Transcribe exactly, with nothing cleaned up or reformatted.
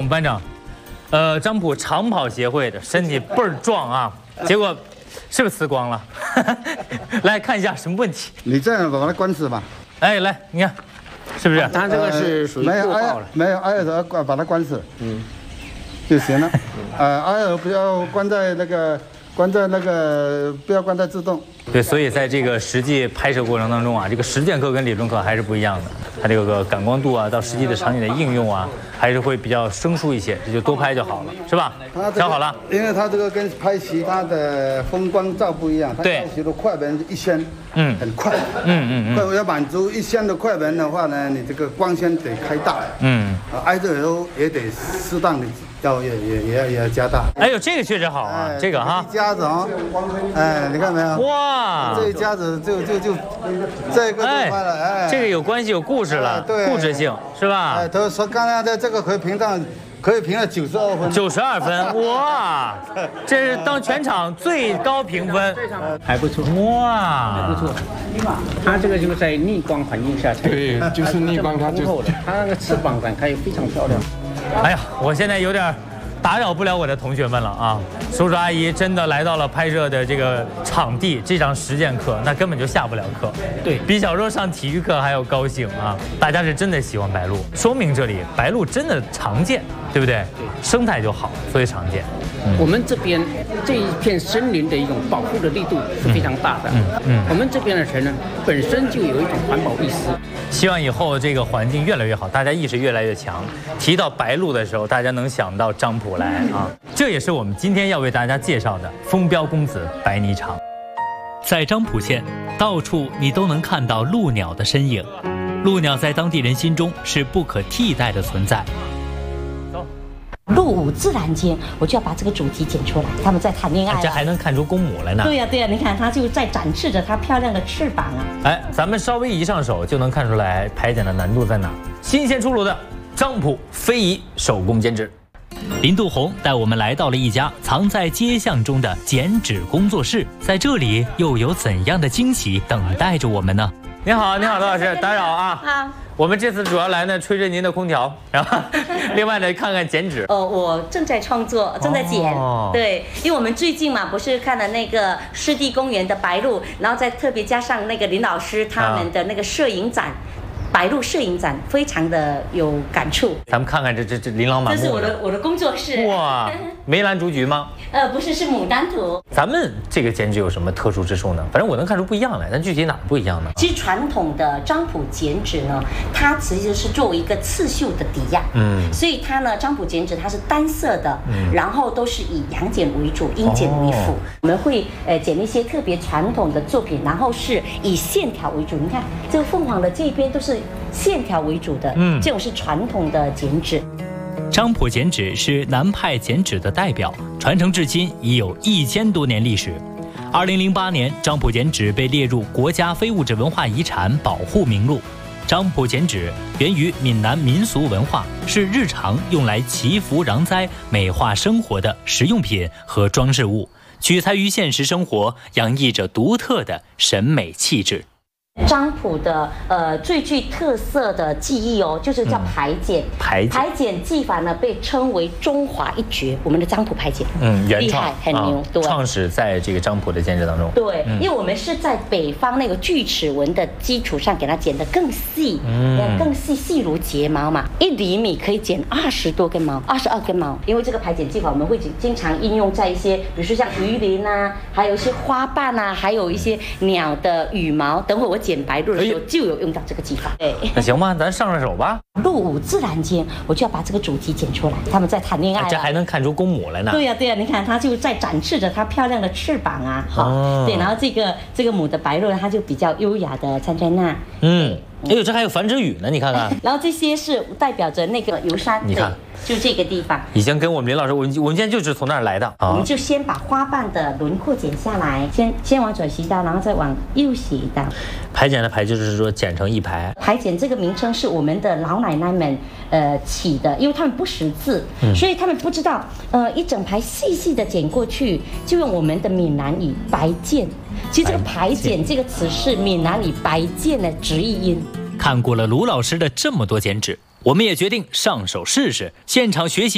班长，呃，张普长跑协会的，身体倍儿壮啊，结果是不是辞光了？来看一下什么问题？ 你这样把它关死吧。 哎，来，你看，是不是？ 他这个是属于过曝了， 没有挨着关把它关死，嗯，就行了。呃，挨着不要关在那个。 关在那个，不要关在自动。 对，所以在这个实际拍摄过程当中啊，这个实践课跟理论课还是不一样的。它这个感光度啊，到实际的场景的应用啊，还是会比较生疏一些。这就多拍就好了，是吧？想好了。 因为它这个跟拍其他的风光照不一样，它要求的快门一千，嗯，很快，嗯嗯嗯。快要满足一千的快门的话呢，你这个光圈得开大，嗯，挨着以后也得适当的。 要也也也要也要加大。 哎呦，这个确实好啊，这个哈， 一夹子哦，哎，你看没有？哇，这一夹子就就就这个就拍了，哎， 这个有关系有故事了，对，故事性是吧？ 哎，他说刚才的这个可以评上，可以评了九十二分。 九十二分，哇，这是当全场最高评分， 还不错， 哇， 还不错。它这个就是在逆光环境下才对，就是逆光它就它那个翅膀展开非常漂亮。 哎呀，我现在有点打扰不了我的同学们了啊！叔叔阿姨真的来到了拍摄的这个场地，这场实践课那根本就下不了课， 对比小时候上体育课还要高兴啊！大家是真的喜欢白鹭，说明这里白鹭真的常见，对不对？对，生态就好，所以常见。 嗯、我们这边这一片森林的一种保护的力度是非常大的。嗯嗯，嗯我们这边的人呢，本身就有一种环保意识。 希望以后这个环境越来越好，大家意识越来越强。提到白鹭的时候，大家能想到张普来啊，这也是我们今天要为大家介绍的风标公子白霓裳。在张浦县，到处你都能看到鹭鸟的身影，鹭鸟在当地人心中是不可替代的存在。 入伍自然间，我就要把这个主题剪出来。他们在谈恋爱、啊， 这还能看出公母来呢。 对呀、啊、对呀、啊，你看它就在展示着它漂亮的翅膀啊。 哎，咱们稍微一上手就能看出来排剪的难度在哪。新鲜出炉的张浦非遗手工剪纸，林杜红带我们来到了一家藏在街巷中的剪纸工作室，在这里又有怎样的惊喜等待着我们呢？你好，你好，罗老师，打扰啊。好。 我们这次主要来呢，吹着您的空调，然后另外呢，看看剪纸。 哦，我正在创作，正在剪。哦、对，因为我们最近嘛，不是看了那个湿地公园的白鹭，然后再特别加上那个林老师他们的那个摄影展。啊 白鹭摄影展非常的有感触， 咱们看看这这这琳琅满目。 这是我的我的工作室。 哇，梅兰竹菊吗？ 呃，不是，是牡丹图。 咱们这个剪纸有什么特殊之处呢？反正我能看出不一样来，但具体哪不一样呢？ 其实传统的张浦剪纸呢，它其实是作为一个刺绣的底样，嗯，所以它呢张浦剪纸它是单色的，嗯，然后都是以阳剪为主，阴剪为辅。哦、我们会呃剪一些特别传统的作品，然后是以线条为主。你看这个凤凰的这边都是。 线条为主的，嗯，这种是传统的剪纸。 张浦剪纸是南派剪纸的代表，传承至今已有一千多年历史。二零零八年，张浦剪纸被列入国家非物质文化遗产保护名录。张浦剪纸源于闽南民俗文化，是日常用来祈福攘灾、美化生活的实用品和装饰物，取材于现实生活，洋溢着独特的审美气质。 张浦的呃最具特色的技艺哦，就是叫排剪。嗯、排剪排剪技法呢，被称为中华一绝。我们的张浦排剪，嗯，原创，厉害，很牛。啊、对， 创始在这个张浦的剪纸当中。 对，嗯、因为我们是在北方那个锯齿纹的基础上，给它剪得更细，嗯，更细，细如睫毛嘛。一厘米可以剪二十多根毛，二十二根毛。因为这个排剪技法，我们会经常应用在一些，比如说像鱼鳞啊，还有一些花瓣啊，还有一些鸟的羽毛。等会我剪白鹭的时候就有用到这个技法。对， 那行吧，咱上上手吧。 入伍自然间，我就要把这个主题剪出来。他们在谈恋爱、啊， 这还能看出公母来呢。 对呀、啊、对呀、啊，你看它就在展示着它漂亮的翅膀啊，好、哦，对，然后这个这个母的白鹭它就比较优雅的站在那，嗯。 哎呦，这还有繁殖羽呢，你看看。 然后这些是代表着那个游山， 你看， 就这个地方。 已经跟我们林老师，我们我们今天就是从那儿来的。 我们就先把花瓣的轮廓剪下来，先先往左洗一刀，然后再往右洗一刀。 排剪的排就是说剪成一排。 排剪这个名称是我们的老奶奶们呃起的，因为他们不识字，嗯、所以他们不知道呃一整排细细的剪过去，就用我们的闽南语白剪。其实这个排剪这个词是闽南语白剪的直译音。 看过了卢老师的这么多剪纸，我们也决定上手试试，现场学习。